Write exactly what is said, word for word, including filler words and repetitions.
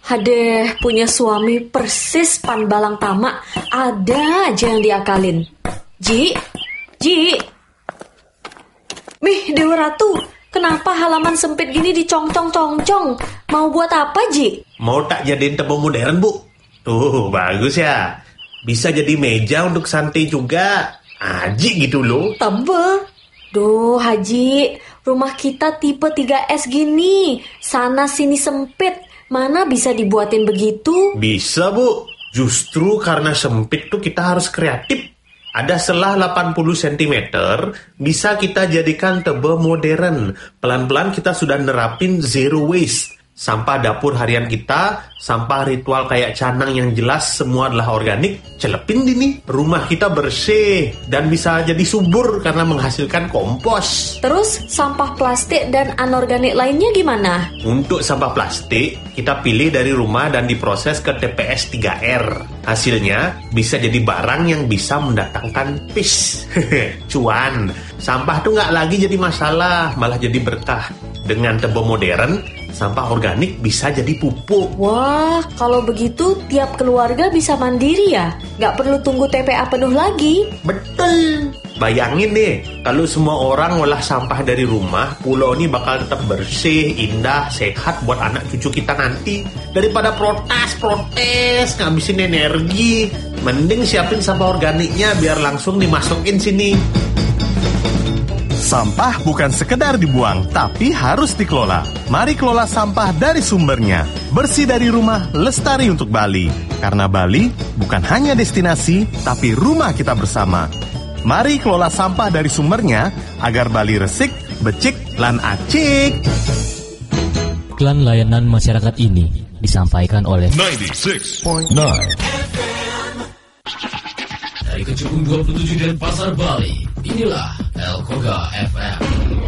Hadeh, punya suami persis pan balang tamak. Ada aja yang diakalin. Ji, Ji. Mih, Dewa Ratu, kenapa halaman sempit gini dicong-cong-cong-cong? Mau buat apa, Ji? Mau tak jadiin tebel modern, Bu? Tuh, bagus ya. Bisa jadi meja untuk santai juga. Aji gitu loh. Tebel. Duh, Haji, rumah kita tipe tiga S gini. Sana sini sempit. Mana bisa dibuatin begitu? Bisa, Bu. Justru karena sempit tuh kita harus kreatif. Ada selah delapan puluh sentimeter, bisa kita jadikan tebel modern. Pelan-pelan kita sudah nerapin zero waste. Sampah dapur harian kita, sampah ritual kayak canang yang jelas semua adalah organik, celepin ini. Rumah kita bersih dan bisa jadi subur karena menghasilkan kompos. Terus sampah plastik dan anorganik lainnya gimana? Untuk sampah plastik, kita pilih dari rumah dan diproses ke T P S tiga R. Hasilnya bisa jadi barang yang bisa mendatangkan pis. Cuan, sampah tuh nggak lagi jadi masalah, malah jadi berkah. Dengan tebel modern, sampah organik bisa jadi pupuk. Wah, kalau begitu tiap keluarga bisa mandiri ya? Nggak perlu tunggu T P A penuh lagi. Betul. Bayangin deh, kalau semua orang ngolah sampah dari rumah, pulau ini bakal tetap bersih, indah, sehat buat anak cucu kita nanti. Daripada protes-protes, ngabisin energi, mending siapin sampah organiknya biar langsung dimasukin sini. Sampah bukan sekedar dibuang, tapi harus dikelola. Mari kelola sampah dari sumbernya. Bersih dari rumah, lestari untuk Bali. Karena Bali bukan hanya destinasi, tapi rumah kita bersama. Mari kelola sampah dari sumbernya, agar Bali resik, becik, lan acik. Iklan layanan masyarakat ini disampaikan oleh sembilan puluh enam koma sembilan dari Kecubung dua puluh tujuh dan Pasar Bali. Inilah El Koga F M.